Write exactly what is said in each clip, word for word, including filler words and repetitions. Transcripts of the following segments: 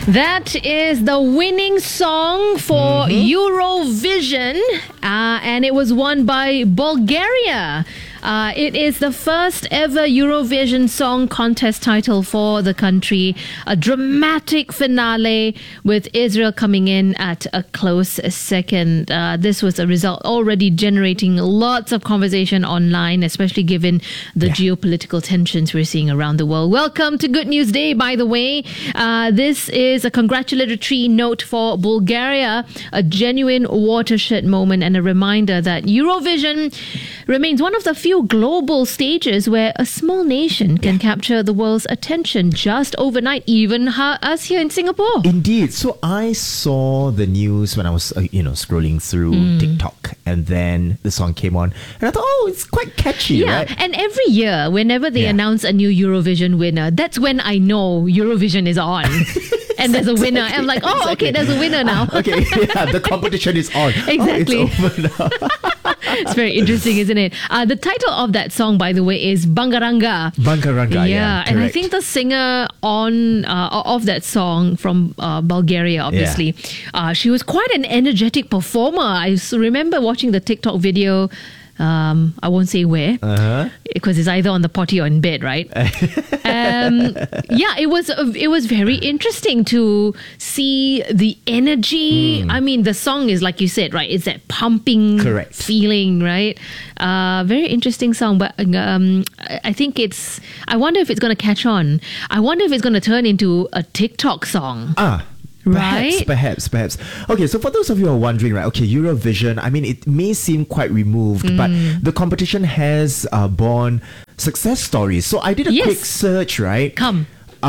That is the winning song for mm-hmm. Eurovision, uh, and it was won by Bulgaria. Uh, it is the first ever Eurovision Song Contest title for the country. A dramatic finale with Israel coming in at a close second. Uh, this was a result already generating lots of conversation online, especially given the yeah. geopolitical tensions we're seeing around the world. Welcome to Good News Day, by the way. Uh, this is a congratulatory note for Bulgaria, a genuine watershed moment and a reminder that Eurovision remains one of the few global stages where a small nation can yeah. capture the world's attention just overnight, even ha- us here in Singapore. Indeed. So I saw the news when I was, uh, you know, scrolling through mm. TikTok, and then the song came on, and I thought, oh, it's quite catchy, yeah. right? And every year, whenever they yeah. announce a new Eurovision winner, that's when I know Eurovision is on. And there's a winner. I'm like, oh, exactly. okay, there's a winner now. Uh, okay, yeah, the competition is on. Exactly. Oh, it's over now. It's very interesting, isn't it? Uh, the title of that song, by the way, is Bangaranga. Bangaranga, yeah. Yeah, and I think the singer on uh, of that song from uh, Bulgaria, obviously, yeah. uh, she was quite an energetic performer. I remember watching the TikTok video. Um, I won't say where, uh-huh. because it's either on the potty or in bed, right? um, yeah, it was uh, it was very interesting to see the energy. Mm. I mean, the song is like you said, right? It's that pumping Correct. feeling, right? Uh, very interesting song, but um, I think it's. I wonder if it's going to catch on. I wonder if it's going to turn into a TikTok song. Ah. Perhaps, right? perhaps, perhaps. Okay, so for those of you who are wondering, right, okay, Eurovision, I mean, it may seem quite removed, mm. but the competition has uh, borne success stories. So I did a yes. quick search, right? Come.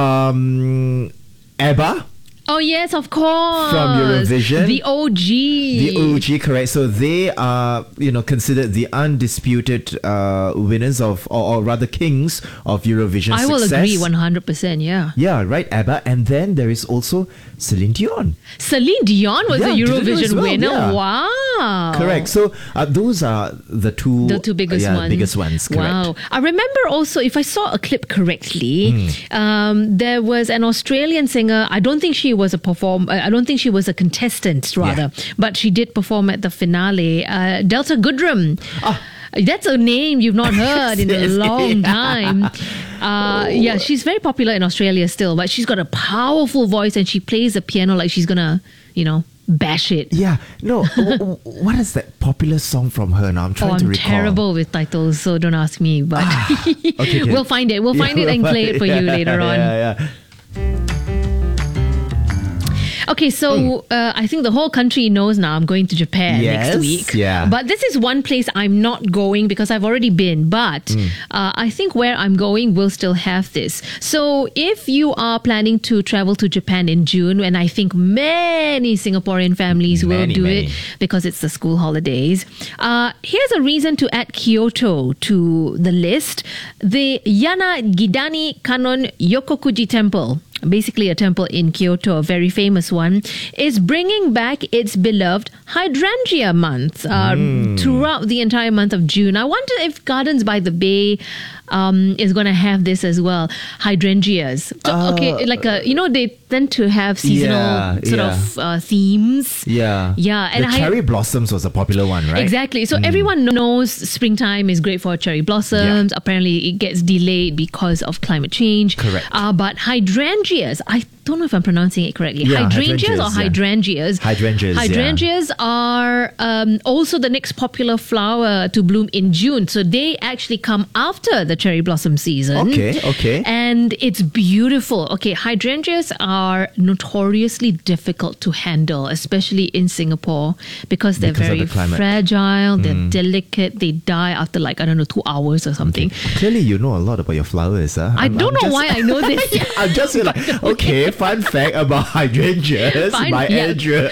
Um, ABBA. Oh, yes, of course. From Eurovision. The O G. The O G, correct. So they are, you know, considered the undisputed uh, winners of, or, or rather kings of Eurovision I success. will agree one hundred percent, yeah. Yeah, right, ABBA. And then there is also Celine Dion. Celine Dion was yeah, the Eurovision well, winner. Yeah. Wow. Correct. So uh, those are the two, the two biggest uh, yeah, ones. biggest ones. Correct. Wow. I remember also, if I saw a clip correctly, mm. um, there was an Australian singer. I don't think she was a performer. I don't think she was a contestant, rather, yeah. but she did perform at the finale. Uh, Delta Goodrem. Oh. That's a name you've not heard in a long time. Uh, yeah, she's very popular in Australia still, but she's got a powerful voice and she plays the piano like she's gonna, you know, bash it. Yeah. No, what is that popular song from her now? I'm trying oh, to I'm recall. I'm terrible with titles, so don't ask me. But ah, okay, okay. we'll find it. We'll find yeah, it and play it for yeah, you later on. Yeah, yeah. Okay, so mm. uh, I think the whole country knows now I'm going to Japan yes, next week. Yeah. But this is one place I'm not going because I've already been. But mm. uh, I think where I'm going will still have this. So if you are planning to travel to Japan in June, and I think many Singaporean families many, will do many. it because it's the school holidays, uh, here's a reason to add Kyoto to the list. The Yanagidani Kanon Yokokuji Temple, basically a temple in Kyoto, a very famous one, is bringing back its beloved hydrangea month uh, mm. throughout the entire month of June. I wonder if Gardens by the Bay um, is going to have this as well. Hydrangeas. So, uh, okay, like a, you know, they tend to have seasonal yeah, sort yeah. of uh, themes. Yeah. Yeah. And the cherry I, blossoms was a popular one, right? Exactly. So mm. everyone knows springtime is great for cherry blossoms. Yeah. Apparently it gets delayed because of climate change. Correct. Uh, but hydrangeas, I don't know if I'm pronouncing it correctly. Yeah, hydrangeas, hydrangeas or hydrangeas? Yeah. Hydrangeas, Hydrangeas yeah. are um, also the next popular flower to bloom in June. So they actually come after the cherry blossom season. Okay, okay. And it's beautiful. Okay, hydrangeas are notoriously difficult to handle, especially in Singapore, because they're because very the fragile, they're mm. delicate, they die after like, I don't know, two hours or something. Okay. Clearly you know a lot about your flowers. Huh? I I'm, don't I'm know just, why I know this. yeah, I'm just like, okay, fun fact about hydrangeas Fine, by yeah. Andrea.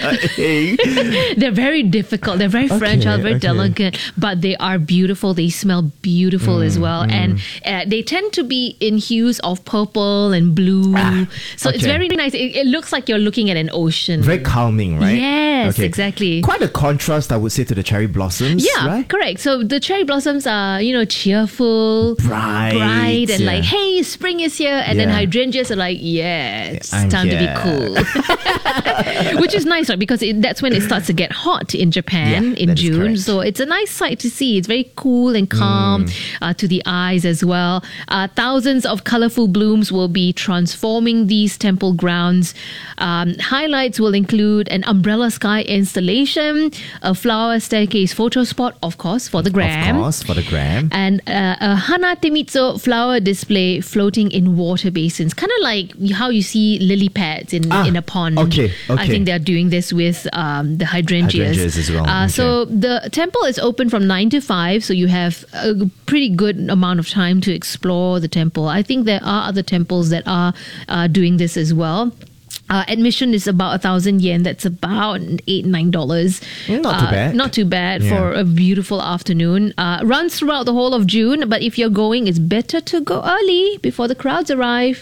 They're very difficult, they're very okay, fragile, very okay. delicate, but they are beautiful. They smell beautiful mm, as well. Mm. And uh, they tend to be in hues of purple and blue. Ah, so okay. it's very nice. It, it looks like you're looking at an ocean. Very calming, right? Yes, okay. exactly. Quite a contrast, I would say, to the cherry blossoms. Yeah, right? correct. So the cherry blossoms are, you know, cheerful, bright, bright and yeah. like, hey, spring is here. And yeah. then hydrangeas are like, yeah, it's it's I'm time here. to be cool. Which is nice, right? Because it, that's when it starts to get hot in Japan Yeah, in that is June. correct. So it's a nice sight to see. It's very cool and calm Mm. uh, to the eyes as well. Uh, thousands of colorful blooms will be transforming these temple grounds. Um, highlights will include an umbrella sky installation, a flower staircase photo spot, of course, for the gram. Of course, for the gram. And uh, a Hana Temitsu flower display floating in water basins. Kind of like how you see lily pads in, Ah, in a pond. okay, I okay. think they're doing this with um, the hydrangeas. Hydrangeas as well, Uh, okay. So the temple is open from nine to five, so you have a pretty good amount of time to explore the temple. I think there are other temples that are uh, doing this as well. Uh, admission is about a thousand yen. That's about eight nine dollars. Mm, not too Uh, bad. Not too bad Yeah. for a beautiful afternoon. Uh, runs throughout the whole of June. But if you're going, it's better to go early before the crowds arrive.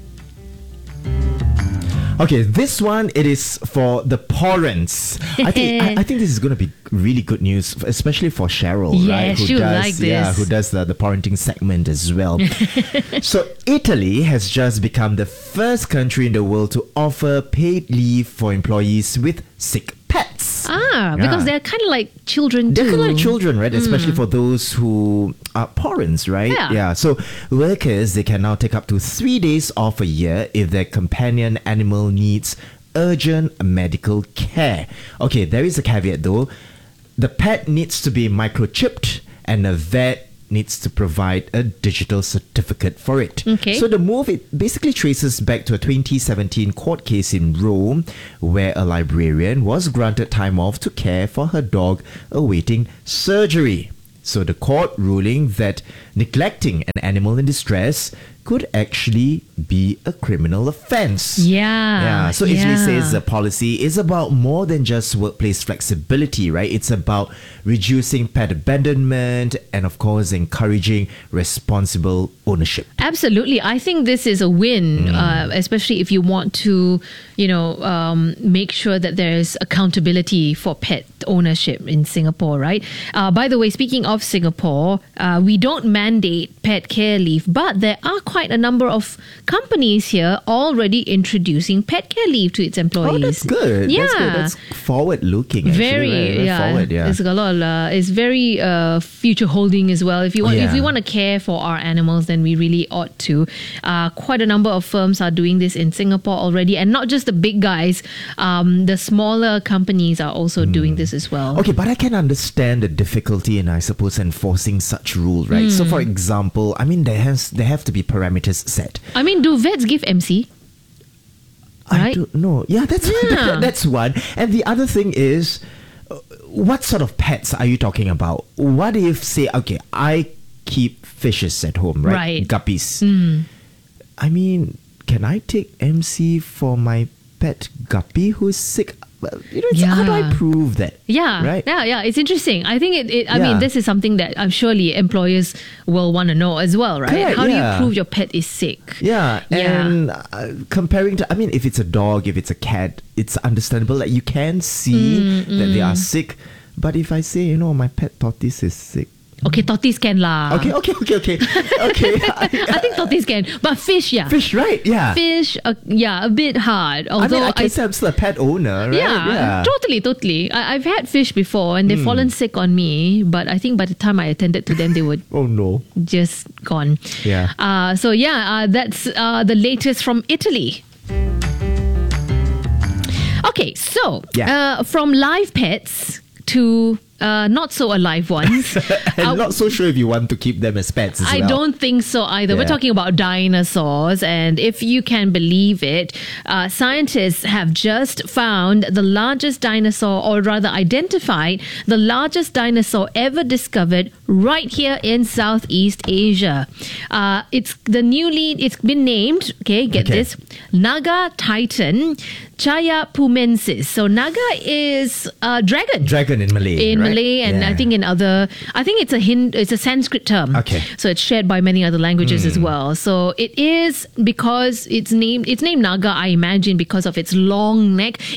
Okay, this one, it is for the parents. I think I, I think this is going to be really good news, especially for Cheryl, Yes, right? Who she'll does, like Yeah, this. who does the, the parenting segment as well. So Italy has just become the first country in the world to offer paid leave for employees with sick pets. Ah, because Yeah. they're kind of like children They're too. kind of like children, right? Especially for those who are parents, right? Yeah. So workers, they can now take up to three days off a year if their companion animal needs urgent medical care. Okay, there is a caveat though. The pet needs to be microchipped and a vet needs to provide a digital certificate for it. Okay. So the move, it basically traces back to a twenty seventeen court case in Rome where a librarian was granted time off to care for her dog awaiting surgery. So the court ruling that neglecting an animal in distress could actually be a criminal offense. Yeah. Yeah. So Italy yeah. says the policy is about more than just workplace flexibility, right? It's about reducing pet abandonment and, of course, encouraging responsible ownership. Absolutely. I think this is a win, uh, especially if you want to, you know, um, make sure that there's accountability for pet ownership in Singapore, right? Uh, by the way, speaking of Singapore, uh, we don't mandate pet care leave, but there are quite a number of companies here already introducing pet care leave to its employees. Oh, that's good. Yeah. That's good. That's forward-looking, actually. Very, right? Very yeah. forward, yeah. It's got a lot. Of, uh, it's very uh, future holding as well. If you want, if Yeah. we want to care for our animals, then we really ought to. Uh, quite a number of firms are doing this in Singapore already, and not just the big guys. Um, the smaller companies are also doing this as well. Okay, but I can understand the difficulty in, I suppose, enforcing such rule, right? So, for example, I mean, there has there have to be parameters set. I mean, do vets give M C? I Right? don't know. Yeah, that's Yeah. that's one. And the other thing is, uh, what sort of pets are you talking about? What if, say, okay, I keep fishes at home, right? Right. Guppies. Mm. I mean, can I take M C for my pet guppy who's sick? Well, you know, it's, how do I Yeah. prove that? Yeah, Right? yeah, yeah. It's interesting. I think it. it I Yeah. mean, this is something that I'm surely employers will want to know as well, right? Correct, How do yeah. you prove your pet is sick? Yeah, Yeah. and uh, comparing to, I mean, if it's a dog, if it's a cat, it's understandable that you can see Mm, that they are sick. But if I say, you know, my pet tortoise is sick. Okay, tortoise can lah. Okay, okay, okay, okay. Okay. I think tortoise can, but fish, yeah. Fish, right? Yeah. Fish, uh, yeah, a bit hard. I Although mean, I can say I'm still a pet owner, right? yeah, totally, totally. I, I've had fish before, and they've Hmm. fallen sick on me. But I think by the time I attended to them, they were Oh, no. just gone. Yeah. Uh, so yeah, uh, that's uh, the latest from Italy. Okay, so Yeah. uh, from live pets to uh, not so alive ones. I'm Uh, not so sure if you want to keep them as pets as I well. don't think so either. We're Yeah. talking about dinosaurs, and if you can believe it, uh, scientists have just found the largest dinosaur, or rather identified the largest dinosaur ever discovered right here in Southeast Asia. Uh, it's the newly, it's been named, okay, get Okay. this, Naga Titan Chayapumensis. So Naga is a dragon. Dragon in Malay. In right? Malay, and Yeah. I think in other, I think it's a Hind, it's a Sanskrit term. Okay. So it's shared by many other languages as well. So it is because it's named, it's named Naga, I imagine, because of its long neck. It kind of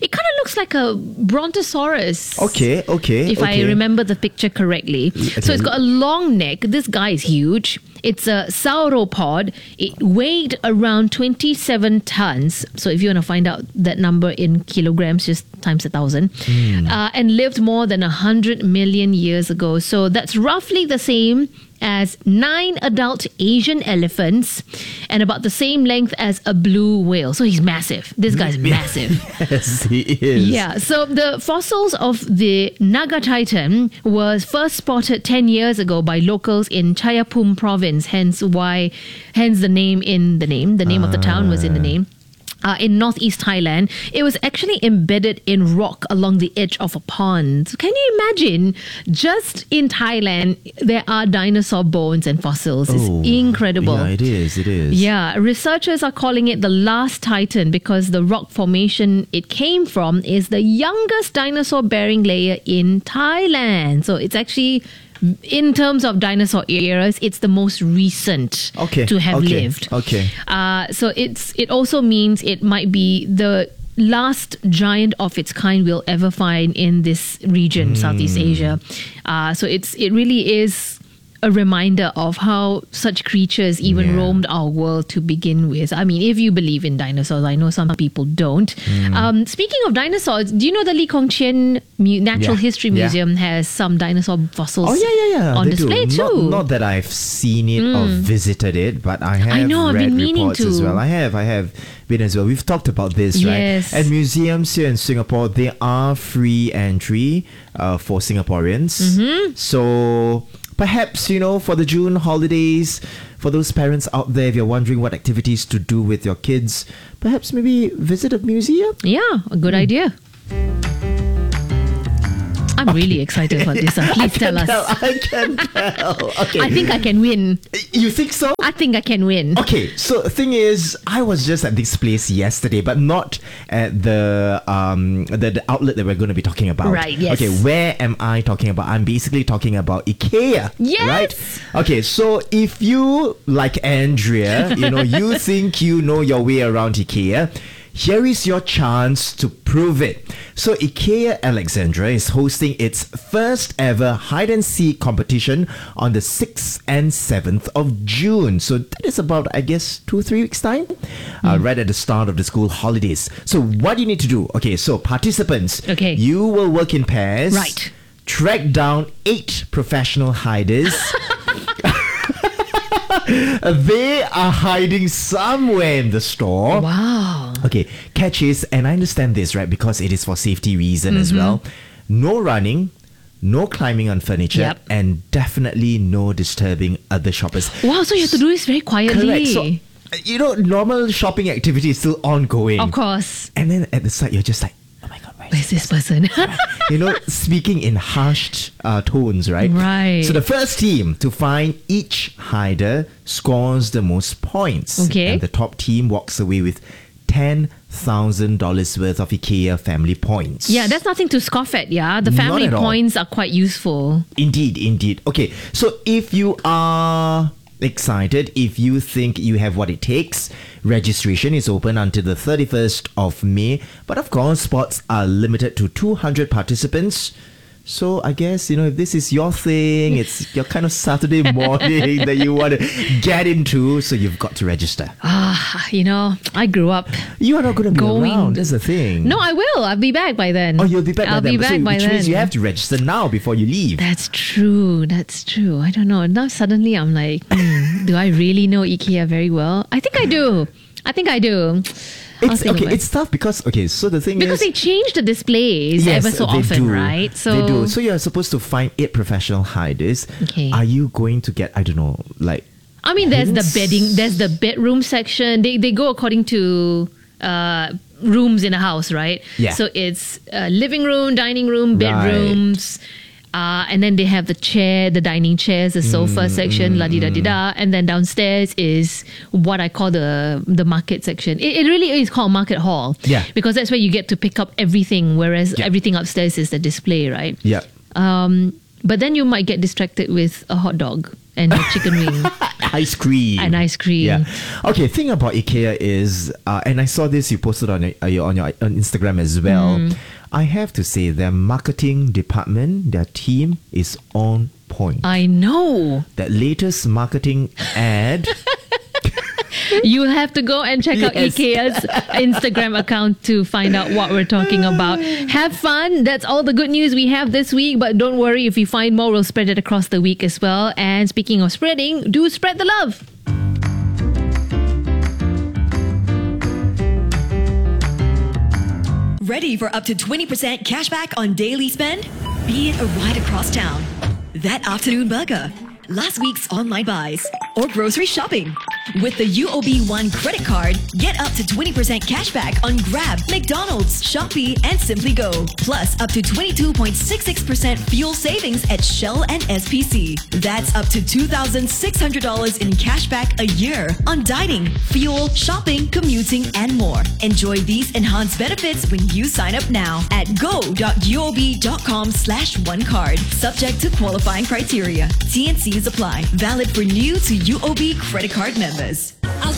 looks like a brontosaurus. Okay, okay. If okay. I remember the picture correctly. So it's got a long neck. This guy is huge. It's a sauropod. It weighed around twenty-seven tons. So if you want to find out that number in kilograms, just times a thousand. Mm. Uh, and lived more than one hundred million years ago. So that's roughly the same as nine adult Asian elephants and about the same length as a blue whale. So he's massive. This guy's massive. Yes, he is. Yeah, so the fossils of the Naga Titan was first spotted ten years ago by locals in Chayapum province, hence why, hence the name in the name. The name of the town was in the name. Uh, in northeast Thailand, it was actually embedded in rock along the edge of a pond. So can you imagine? Just in Thailand, there are dinosaur bones and fossils. It's Oh, incredible. Yeah, it is. It is. Yeah, researchers are calling it the last titan because the rock formation it came from is the youngest dinosaur bearing layer in Thailand. So it's actually, in terms of dinosaur eras, it's the most recent Okay, to have okay, lived. okay. Uh, so it's it also means it might be the last giant of its kind we'll ever find in this region, Hmm. Southeast Asia. Uh, so it's it really is a reminder of how such creatures even Yeah. roamed our world to begin with. I mean, if you believe in dinosaurs, I know some people don't. Hmm. Um, speaking of dinosaurs, do you know the Lee Kong Chian Mu- Natural Yeah, History yeah. Museum has some dinosaur fossils Oh yeah, yeah, yeah. on they display do. too? Not, not that I've seen it or visited it, but I have know, I've read been meaning reports as to. well. I have, I have been as well. We've talked about this, right? Yes. And museums here in Singapore, they are free entry uh, for Singaporeans. Mm-hmm. So perhaps, you know, for the June holidays, for those parents out there, if you're wondering what activities to do with your kids, perhaps maybe visit a museum. Yeah, a good idea. I'm really excited about this. Uh, Please tell us. Tell, I can tell. Okay. I think I can win. You think so? I think I can win. Okay, so the thing is, I was just at this place yesterday, but not at the um the, the outlet that we're going to be talking about. Right, yes. Okay, where am I talking about? I'm basically talking about IKEA. Yes! Right? Okay, so if you, like Andrea, you know, you think you know your way around IKEA, here is your chance to prove it. So IKEA Alexandra is hosting its first ever hide and seek competition on the sixth and seventh of June. So that is about, I guess, two, three weeks time, uh, right at the start of the school holidays. So what do you need to do? Okay, so participants, Okay. you will work in pairs. Right. Track down eight professional hiders. They are hiding somewhere in the store. Wow. Okay, catch is, and I understand this, right, because it is for safety reason as well. No running, no climbing on furniture, Yep. and definitely no disturbing other shoppers. Wow, so you have to do this very quietly. Correct. So, uh, you know, normal shopping activity is still ongoing. Of course. And then at the side, you're just like, oh my God, where is Where's this person? you know, speaking in hushed uh, tones, right? Right. So the first team to find each hider scores the most points. Okay. And the top team walks away with ten thousand dollars worth of IKEA family points. Yeah, that's nothing to scoff at, yeah? The Not family at all. points are quite useful. Indeed, indeed. Okay, so if you are excited, if you think you have what it takes, registration is open until the thirty-first of May. But of course, spots are limited to two hundred participants. So I guess, you know, if this is your thing, it's your kind of Saturday morning that you want to get into, so you've got to register. Ah, you know, I grew up. You are not going to be Going- around, that's the thing. No, I will. I'll be back by then. Oh, you'll be back I'll by then. be back so, by which then. means you have to register now before you leave. That's true. That's true. I don't know. Now suddenly I'm like, hmm, do I really know IKEA very well? I think I do. I think I do. I'll It's think okay. about it. It's tough because okay. So the thing because is, they change the displays yes, ever so they often, do. right? So they do. So you're supposed to find eight professional hiders. Okay. Are you going to get? I don't know, like I mean, there's the hints? bedding, there's the bedroom section. They they go according to uh, rooms in a house, right? Yeah. So it's uh, living room, dining room, bedrooms. Uh, and then they have the chair, the dining chairs, the sofa Mm, section, la di da di da, and then downstairs is what I call the the market section. It, it really is called market hall, Yeah. because that's where you get to pick up everything, whereas Yeah. everything upstairs is the display, right? yeah. Um, but then you might get distracted with a hot dog and a chicken wing Ice cream. and ice cream. Yeah. Okay. Thing about IKEA is, uh, and I saw this you posted on your, uh, your on your on Instagram as well. Mm. I have to say their marketing department, their team is on point. I know. That latest marketing ad. You'll have to go and check out Yes. IKEA's Instagram account to find out what we're talking about. Have fun. That's all the good news we have this week. But don't worry, if you find more, we'll spread it across the week as well. And speaking of spreading, do spread the love. Ready for up to twenty percent cash back on daily spend? Be it a ride across town, that afternoon burger, last week's online buys, or grocery shopping. With the U O B One credit card, get up to twenty percent cash back on Grab, McDonald's, Shopee, and Simply Go. Plus, up to twenty-two point six six percent fuel savings at Shell and S P C. That's up to two thousand six hundred dollars in cash back a year on dining, fuel, shopping, commuting, and more. Enjoy these enhanced benefits when you sign up now at go.uob.com slash one card. Subject to qualifying criteria. T and Cs apply. Valid for new to U O B credit card members.